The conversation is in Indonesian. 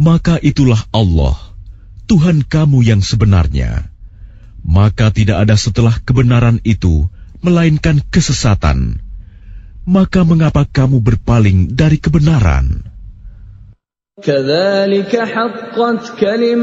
maka itulah Allah, Tuhan kamu yang sebenarnya. Maka tidak ada setelah kebenaran itu, melainkan kesesatan. Maka mengapa kamu berpaling dari kebenaran?